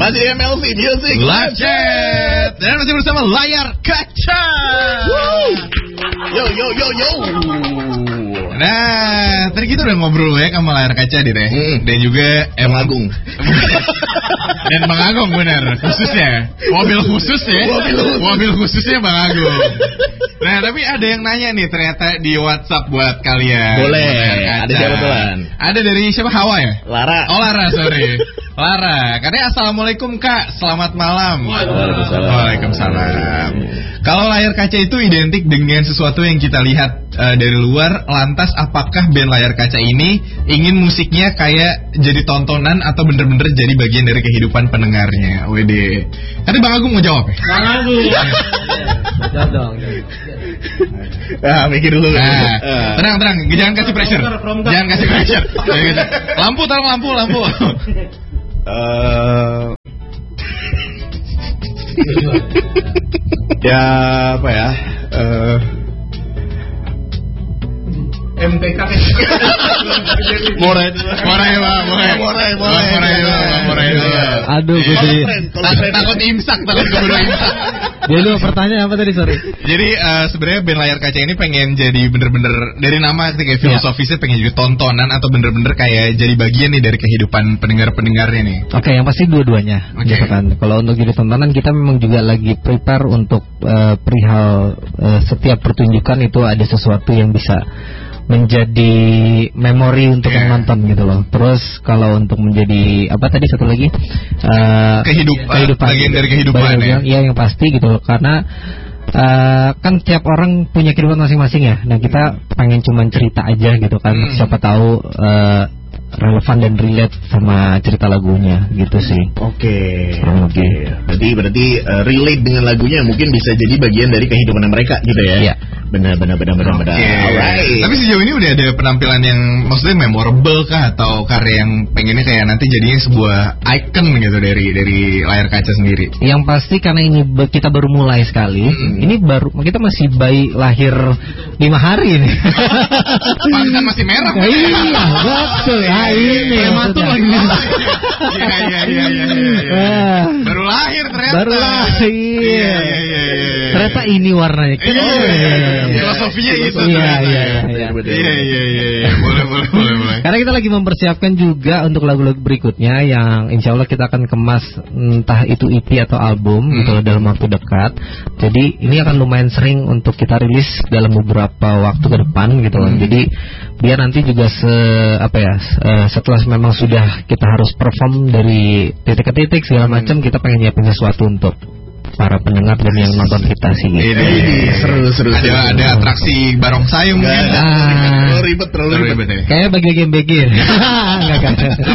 Masih MLC Music Live Chat. Dan masih bersama Layar Kaca. Yo. Nah, tadi kita udah ngobrol ya sama Layar Kaca deh. Dan juga Agung. Dan Bang Agung benar, khususnya. Mobil khusus ya. Mobil khususnya Bang Agung. Nah, tapi ada yang nanya nih ternyata di WhatsApp buat kalian. Boleh. Ada siapa tuan? Ada dari siapa? Hawa ya? Lara. Oh, Lara, sorry. Lara, katanya assalamualaikum Kak, selamat malam. Waalaikumsalam. Kalau layar kaca itu identik dengan sesuatu yang kita lihat dari luar, lantas apakah band Layar Kaca ini ingin musiknya kayak jadi tontonan atau bener-bener jadi bagian dari kehidupan pendengarnya? Wede. Tadi Bang Agung mau jawab ya? Bang Agung. Jawab dong. Mikir dulu. Tenang, jangan kasih pressure. Jangan kasih pressure. Lampu, tolong lampu. Ya apa ya? MTK. Morai. Aduh, gue jadi takut imsak, takut keburu imsak. Dia lu pertanyaan apa tadi, sorry? Jadi sebenarnya band Layar Kaca ini pengen jadi bener-bener dari nama kayak filosofisnya pengen jadi tontonan atau bener-bener kayak jadi bagian nih dari kehidupan pendengarnya nih. Oke, yang pasti dua-duanya. Gitu kan. Kalau untuk jadi tontonan kita memang juga lagi prepare untuk perihal setiap pertunjukan itu ada sesuatu yang bisa menjadi memori untuk yang nonton gitu loh. Terus kalau untuk menjadi apa tadi satu lagi kehidupan bagian dari kehidupan ya yang pasti gitu loh. Karena kan tiap orang punya kehidupan masing-masing ya. Nah kita pengen cuman cerita aja gitu kan. Siapa tahu relevan dan relate sama cerita lagunya gitu sih. Oke. Berarti relate dengan lagunya mungkin bisa jadi bagian dari kehidupan mereka gitu ya. Iya. Benar. Alright. Tapi sejauh ini udah ada penampilan yang maksudnya memorable kah atau karya yang pengennya kayak nanti jadinya sebuah icon gitu dari Layar Kaca sendiri? Yang pasti karena ini kita baru mulai sekali. Ini baru kita masih bayi lahir 5 hari ini. Pantat masih merah. Iya, betul. Ini prematur lagi. Iya. Baru lahir ternyata. Iya. Ternyata ini warnanya. Filosofinya itu. Iya. Boleh. Karena kita lagi mempersiapkan juga untuk lagu-lagu berikutnya yang insya Allah kita akan kemas entah itu EP atau album gitu dalam waktu dekat. Jadi ini akan lumayan sering untuk kita rilis dalam beberapa waktu ke depan gitu loh. Jadi biar nanti juga setelah memang sudah kita harus perform dari titik ke titik segala macam, kita pengen nyiapin sesuatu untuk para pendengar dan yang nonton kita sih gitu. Seru. Ada atraksi barongsai mungkin. Terlalu ribet ya. Kayak bagi-bagi enggak.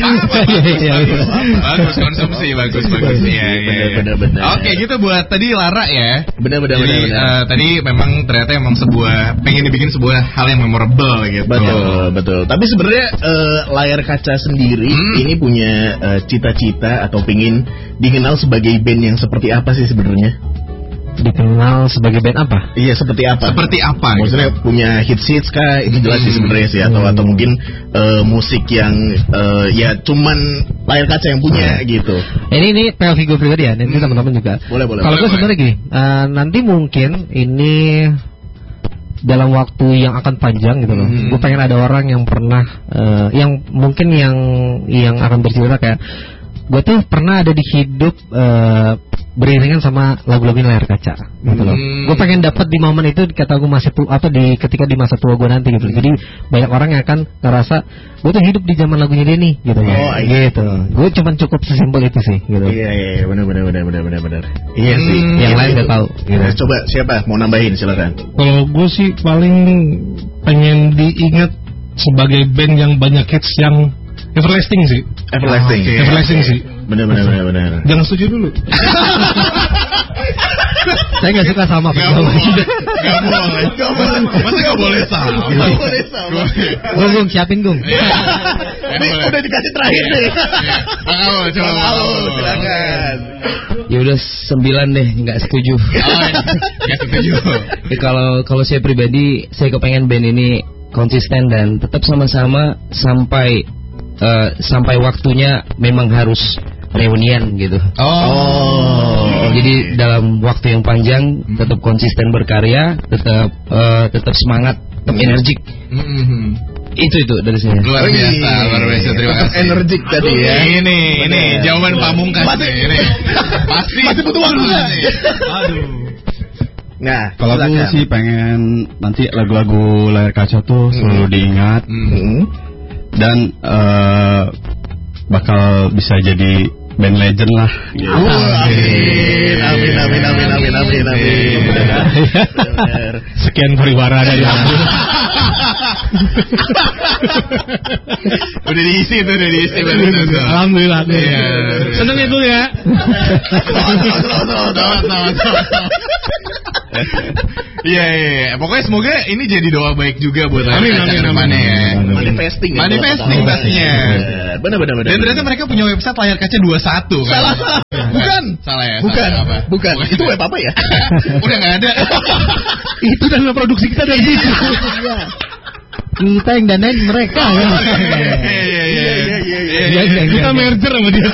Bagus konsumsi, bagus. Iya. Benar. Oke, gitu buat tadi Lara ya. Benar. Jadi tadi memang ternyata pengen dibikin sebuah hal yang memorable gitu. Betul. Tapi sebenarnya Layar Kaca sendiri ini punya cita-cita atau pengin dikenal sebagai band yang seperti apa sih sebenarnya? Dikenal sebagai band apa? Iya, seperti apa? Maksudnya gitu? punya hits kah? Itu jelas sih sebenarnya sih atau mungkin musik yang ya cuman Layar Kaca yang punya gitu. Ini POV gue pribadi ya, nanti teman-teman juga. Boleh. Kalau gue sebenarnya gini, nanti mungkin ini dalam waktu yang akan panjang gitu loh. Gue pengen ada orang yang pernah yang mungkin yang akan bercerita kayak gue tuh pernah ada di hidup beriringan sama lagu-lagu Layar Kaca gitu loh. Gue pengen dapat di momen itu kata gue masih ketika di masa tua gue nanti gitu. Jadi banyak orang yang akan ngerasa gue tuh hidup di zaman lagunya dia nih gitu loh. Gitu. Gue cuma cukup sesimpel itu sih gitu. Iya, benar. Iya sih. Yang lain udah tahu gitu. Coba siapa mau nambahin silakan. Kalau gue sih paling pengen diingat sebagai band yang banyak hits yang everlasting sih. Everlasting sih. Benar. Jangan setuju dulu. Saya nggak suka sama Gak boleh. Masa gak boleh sama? Gung, siapin Gung. Ini udah dikasih terakhir nih. Coba. Silakan. Ya udah 9 deh, nggak setuju. Nggak setuju. Ya, kalau saya pribadi, saya kepengen band ini konsisten dan tetap sama-sama sampai waktunya memang harus reunian gitu. Jadi dalam waktu yang panjang tetap konsisten berkarya, tetap semangat, tetap energik. Itu dari saya. Luar biasa. Terima kasih. Energik tadi ya. Ini jawaban pamungkas ini. Pasti butuh waktu nggak? Aduh. Nah, kalau aku sih pengen nanti lagu-lagu Layar Kaca tuh selalu diingat dan bakal bisa jadi band legend lah. Amin. Sekian pariwara dari aku. Udah diisi. Alhamdulillah. Seneng ya tuh ya. Iya. Pokoknya semoga ini jadi doa baik juga buat Amin. Manifesting pastinya. Benar. Dan ternyata mereka punya website Layar Kaca 21 kan? Salah. Bukan. Salah ya? Bukan. Itu web apa ya? Udah nggak ada. Itu dana produksi kita dari situ. Kita yang danain mereka ya. Iya. Kita merger sama dia.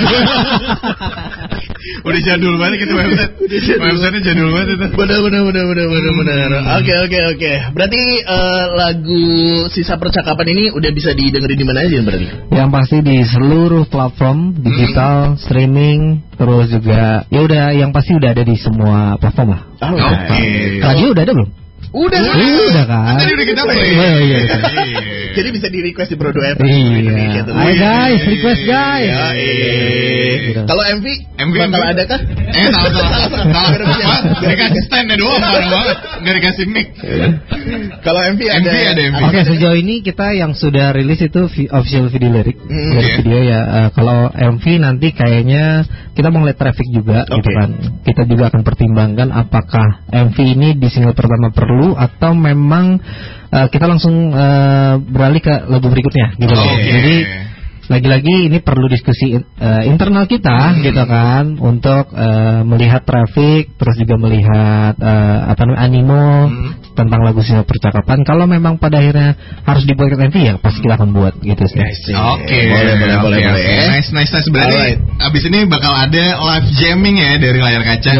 Udah jadul banget itu website. Websitenya jadul banget itu. Benar. Oke. Berarti lagu Sisa Percakapan ini udah bisa didengerin di mana aja berarti? Yang pasti di seluruh platform digital, streaming, terus juga ya udah yang pasti udah ada di semua platform lah. Oke. Radio udah ada belum? Udah kan? Tadi udah kita play. Iya. Jadi bisa di request di Brodo FM. Iya. Hai guys, request guys. Kalau MV bakal ada kah? Salah. Dikasih stand doang parah banget. Enggak dikasih mic. Kalau MV ada. Oke, sejauh ini kita yang sudah rilis itu official video lirik. Video ya. Kalau MV nanti kayaknya kita mau lihat traffic juga gitu kan. Kita juga akan pertimbangkan apakah MV ini di single pertama perlu atau memang kita langsung beralih ke lagu berikutnya gitu loh. Jadi lagi-lagi ini perlu diskusi internal kita gitu kan untuk melihat traffic, terus juga melihat animo tentang lagu Sisa Percakapan. Kalau memang pada akhirnya harus dibuat MV ya pasti kita akan buat gitu sih. Oke. Boleh. Nice. Berarti abis ini bakal ada live jamming ya dari Layar Kaca.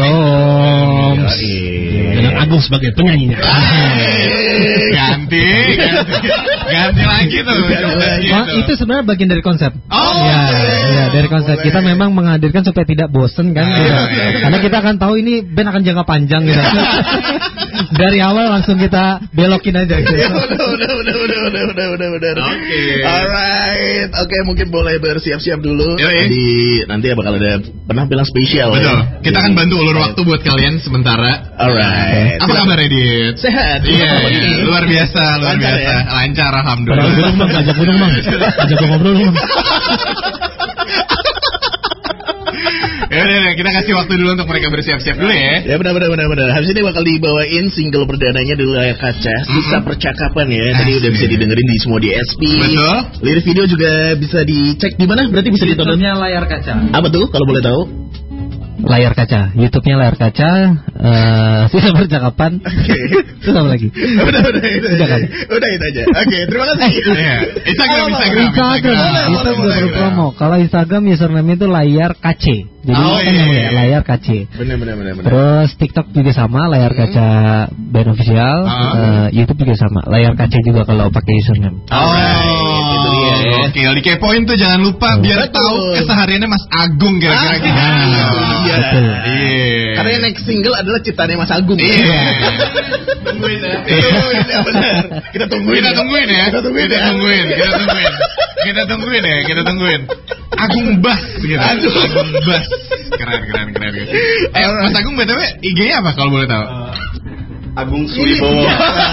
Dengan Agung sebagai penyanyinya. Ganti lagi tuh. Itu sebenarnya bagian dari konsep. Ya, dari konsep kita memang menghadirkan supaya tidak bosen kan gitu. Karena kita akan tahu ini band akan jangka panjang gitu. Dari awal langsung kita belokin aja gitu. Udah. Alright. Oke, mungkin boleh bersiap-siap dulu. Jadi nanti bakal ada penampilan spesial. Betul. Ya. Kita akan bantu ulur waktu buat kalian sementara. Alright. Apa kabar Edit? Sehat. Iya. Luar biasa. Lancar alhamdulillah. Ajak gunung bang. Ajak ngobrol bang. Ya, kita kasih waktu dulu untuk mereka bersiap-siap dulu ya. Ya benar. Habis ini bakal dibawain single perdananya di Layar Kaca, Sisa Percakapan ya. Tadi udah bisa didengerin di semua DSP. Betul. Lirik video juga bisa dicek di mana? Berarti bisa ditonton. YouTube-nya Layar Kaca. Apa tuh kalau boleh tahu? Layar Kaca, YouTube-nya Layar Kaca, Sisa Percakapan. Terus apa lagi? Udah itu aja. Oke, terima kasih. Instagram. Kita juga berpromo. Kalau Instagram username itu Layar KC. Jadi namanya Layar KC. Benar. Terus TikTok juga sama, Layar Kaca Band Official. YouTube juga sama, Layar KC juga kalau pakai username. Itu dia ya. Oke, dikepoin tuh jangan lupa biar tahu kesehariannya Mas Agung kira-kira gimana. Betul. Karena yang next single adalah ciptaannya Mas Agung. Tungguin ya. Kita tungguin ya. Agung Bass gitu. Agung Bass. Keren. Mas Agung BTW IG-nya apa kalau boleh tahu? Agung Suwibowo.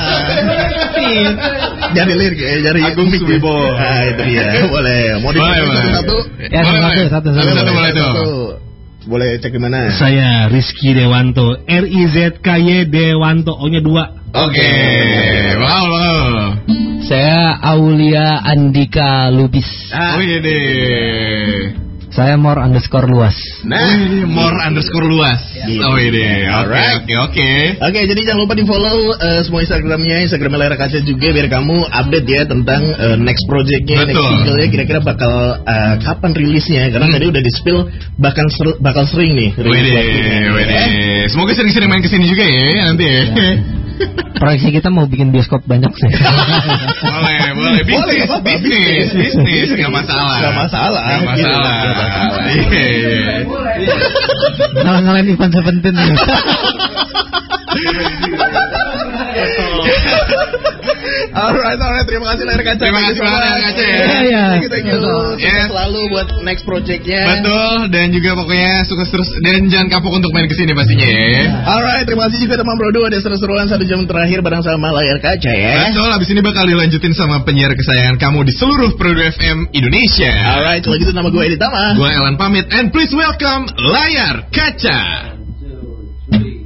Jadi lirik ya, jadi Agung Suwibowo. Nah, itu dia. Boleh. Mau satu? Ya, satu. Boleh tuh. Boleh cek di mana? Saya Rizky Dewanto, RIZKY Dewanto, O-nya 2. Oke. Wow. Saya Aulia Andika Lubis. Oh iya deh. Saya _luas. Nah, _luas. Oh ini. Oke. Oke, jadi jangan lupa di follow semua Instagramnya Layar Kaca juga biar kamu update ya tentang next projectnya, next single-nya kira-kira bakal kapan rilisnya. Karena tadi udah di-spill bakal sering nih rilis waktunya. Semoga sering-sering main kesini juga ya nanti ya. Proyeksi kita mau bikin bioskop banyak sih. Boleh. Bisnis, nggak masalah. Ngalah-ngalahin Ivan Seventeen. Alright, terima kasih Layar Kaca. Terima kasih Layar Kaca ya. Iya. Thank you. Selalu buat next projectnya. Betul, dan juga pokoknya sukses terus dan jangan kapok untuk main kesini pastinya ya. Alright, terima kasih juga teman Brodo, ada seru-seruan 1 jam terakhir bareng sama Layar Kaca ya. Betul, abis ini bakal dilanjutin sama penyiar kesayangan kamu di seluruh Brodo FM Indonesia. Alright, kalau gitu nama gue Edi Tama. Gue Elan pamit and please welcome Layar Kaca.